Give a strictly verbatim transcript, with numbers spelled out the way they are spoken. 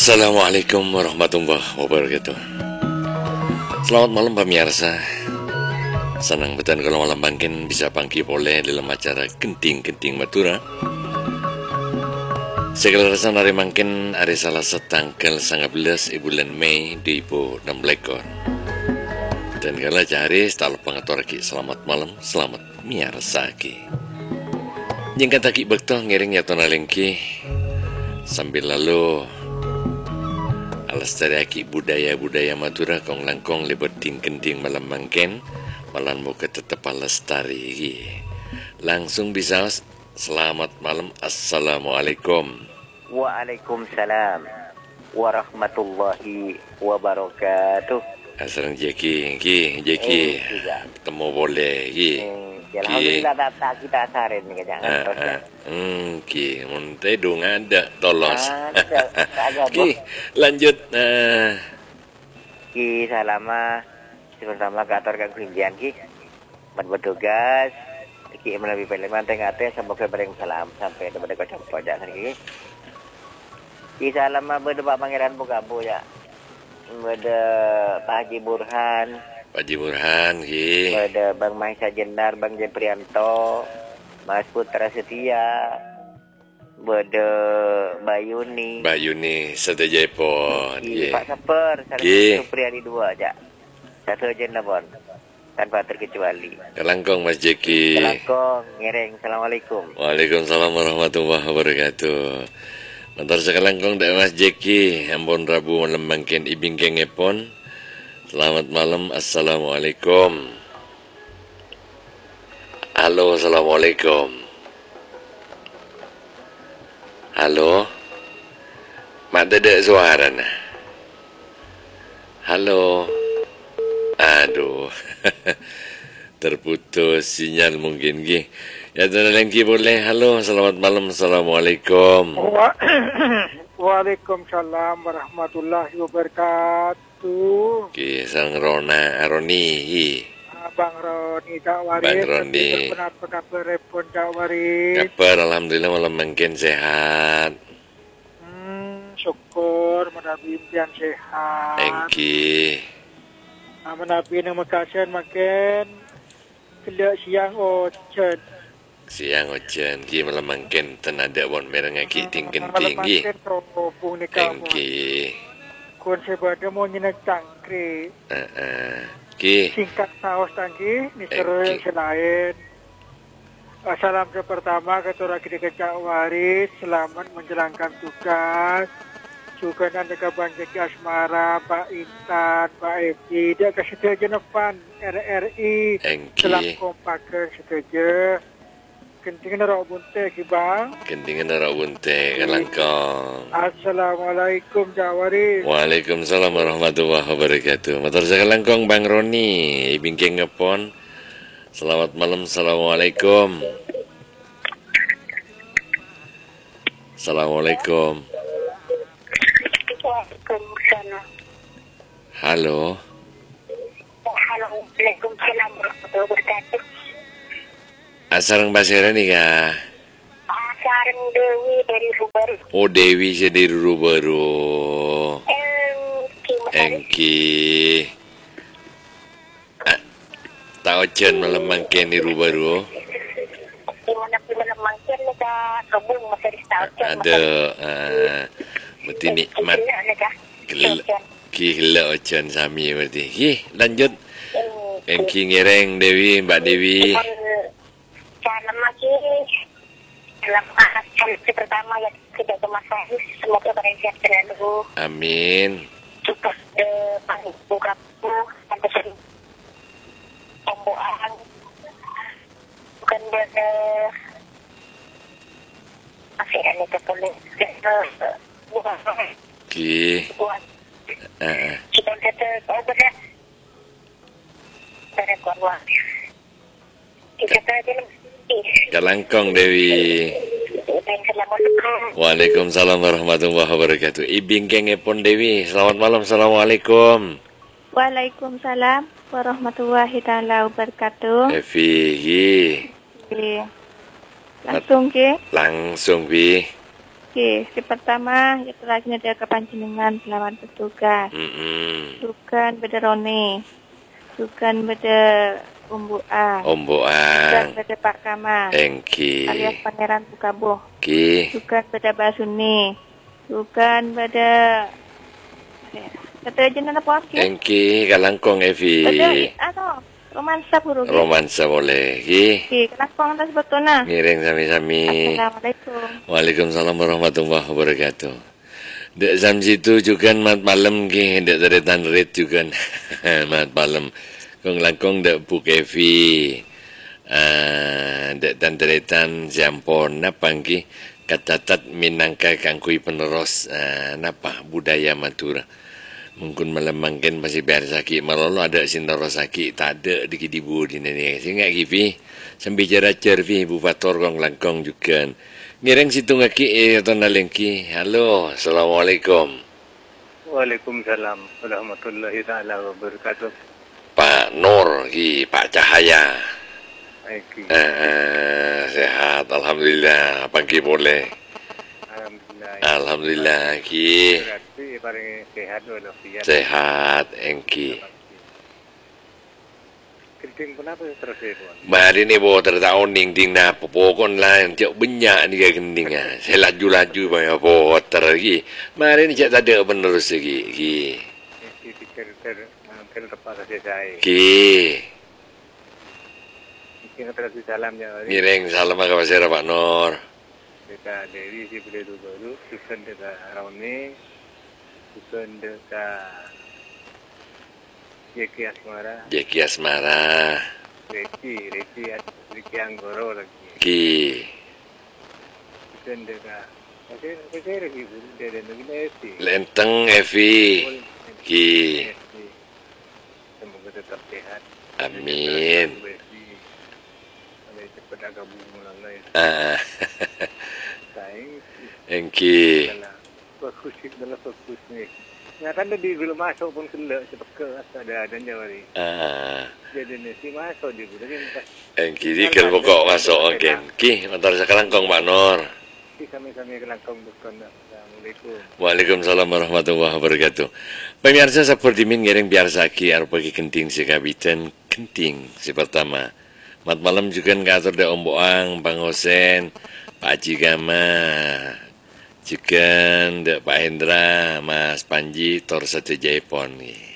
Assalamualaikum warahmatullahi wabarakatuh. Selamat malam pemirsa. Senang betul kalau malam bangkin bisa pangki boleh dalam acara Kenting-Kenting Matura. Segala rasa hari mangkin hari salah setanggal sembilan belas bulan Mei dua ribu enam belas. Dan kala jari setelah pengatur ki selamat malam, selamat miarsa ki. Jengkat aki bekto ngiring ya tonalengki sambil lalu alastari aki budaya-budaya Madura kong langkong lebet ting-kenting malam mangken malan muka tetep alastari. Langsung bisa selamat malam, assalamualaikum. Waalaikumsalam warahmatullahi wabarakatuh. Asal Jeki, Ki, Jeki, temu boleh, Ki. Alhamdulillah data kita asarin nih jangan terus ya. Hmm, Ki, muntai dong ada tolos. Ada, Ki, lanjut. Uh. Ki, salama. Pertama kantor kang kunjian Ki. Bertugas. Ki melalui film mantai ngate semoga bereng salam sampai kepada kocok pojok Ki. Ki salama berdua pangeran buka-bu ya. Berde Pak Haji Burhan. Pak Haji Burhan, Ki. Ada Bang Mahesa Jenar, Bang Jeprianto, Mas Putra Setia, ada Bayuni. Bayuni setuju pon. Pak Saper, satu pria di dua aja. Satu aja pon, tanpa terkecuali. Kelangkong Mas Jeki. Kelangkong, ngereng. Assalamualaikum. Waalaikumsalam warahmatullahi wabarakatuh. Mantar sekelangkong dek Mas Jeki, ampun Rabu malam mangkin ibing kengepon. Selamat malam, assalamualaikum. Halo, assalamualaikum. Halo, mak dedek suara nah. Halo, aduh, terputus sinyal mungkin Ki. Ya tenan Ki boleh. Halo, selamat malam, assalamualaikum. Waalaikumsalam warahmatullahi wabarakatuh. Ki sang Rona Aroni. Bang Roni Cak Waris. Bang Roni. Apa kabar repon Cak Waris? Kabar alhamdulillah malam mungkin sehat. Hmm, syukur menabi impian sehat. Engki. Nah, menabi nang Mekasen makin kelak siang ojen. Siang ojen Ki malam mungkin tenada won mereng aki ting-kenting Ki. Malam terhubung ni kamu. Engki. Kun sebada mau nyenek cangkri. Heeh. Ki. Singkat saus tangki, ni seru selain. Salam pertama ketua kita Cak Waris, selamat menjalankan tugas. Juga nanti ke Bang Jeki Asmara, Pak Intan, Pak Edi, dia kesetia jenepan R R I. Selam kompakan setuju. Kentingan narok bunte ki Bang. Kentingan narok bunte kelangkong. Assalamualaikum Cak Waris. Waalaikumsalam warahmatullahi wabarakatuh. Matur sakelangkong Bang Roni, bingking ngepon. Selamat malam, assalamualaikum. Assalamualaikum. Waalaikumsalam. Halo. Waalaikumsalam warahmatullahi wabarakatuh. Asarang basira nih kah? Asarang Dewi dari Rubaru. Oh Dewi sih dari Rubaru. Engki. Engki. Ah, tahu jen malam mangken di Rubaru. Dimana pun malam mangken kita kebun masih di tahu jen. Ada. Ah, berarti nikmat. Gila ojen sami berarti. Ih, lanjut. Engki ngereng Dewi, Mbak Dewi. Salam lagi dalam sesi pertama yang tidak kemasan, semoga bersehat selalu. Amin. Cukup de buka sampai sini pembuahan bukan ber masih ada tertulis bukan Ki. buat kita kata oh benar benar kuat kita kata Kalangkong Dewi. Waalaikumsalam warahmatullahi wabarakatuh. Ibing kengepon Dewi. Selamat malam, assalamualaikum. Waalaikumsalam warahmatullahi taala wabarakatuh. Evi. Langsung ke? Langsung Bi. Oke, si pertama itu lagi ada kepanjenengan selamat bertugas. Mm-mm. Sukan bederone. Sukan bede umbuan. Omboan. Sukan bede Pak Kamal. Engki. Alias Pangeran Bukabuh. Ki. Sukan bede Basuni. Sukan bede kata aja nana apa? Engki kalangkong Evi. Bede ano? Romansa puro. Romansa boleh. Ki. Oke, kenapa tas betona? Ngiring sami-sami. Assalamualaikum. Waalaikumsalam warahmatullahi wabarakatuh. Dek jam situ juga mat malam ki, dek deretan red juga mat malam. Kong langkong dek buk Evi. Ah, dek tan deretan jampon napa ki katatat minangka kangkui penerus uh, napa budaya Madura. Mungkin malam mungkin masih biar sakit malolo ada sindoro sakit tak ada di kidibu di nenek sehingga kipi sambil jarak cervi bu fator kong langkong juga ngereng situ ngaki eh atau nalengki. Halo, assalamualaikum. Waalaikumsalam warahmatullahi taala wabarakatuh. Pak Nur ki Pak Cahaya. Baik. Eh, eh, sehat alhamdulillah. Pagi boleh. Alhamdulillah. Alhamdulillah ki. Berarti paling sehat walafiat. Sehat engki. Keriting pun apa terus itu? Mari ni bawa tertaun ning ding na popokon lain tiap banyak ni ke gendingnya. Saya laju-laju banyak bawa tergi. Mari ni cak tak ada penerus lagi. Ki. Ini pikir ter mungkin lepas saya. Ki. Mungkin terus salamnya. Ngiring salam ke pasir Pak Nur. Dekat dari si beli dulu baru, susun dekat Rauni, susun dekat Jeki Asmara, Jeki Asmara. Reci, Reci, Reci Anggoro lagi. Ki. Susun dekat, masih masih lagi dia ada lagi Reci. Lenteng Evi. Ki. Semoga tetap sehat. Amin. Sampai cepat agak bunga lagi. Ah. Saing. Engki. Fokus dalam fokus ni. Nyata dia belum masuk pun kena cepat ke ada ada jawari. Ah. Jadi ni si masuk dia pun jadi. Engki di kel pokok masuk oke. Ki, motor sekarang kong Pak Nur. Si kami-kami kelangkong bukan. Assalamualaikum. Waalaikumsalam warahmatullahi wabarakatuh. Pemirsa seperti min ngereng biasa ki arep pagi kenting si kabitan kenting si pertama. Mat malam juga ngatur de Om Boang, Bang Hosen, Pak Haji Gama, juga de Pak Hendra, Mas Panji, Tor Satu Jaipon.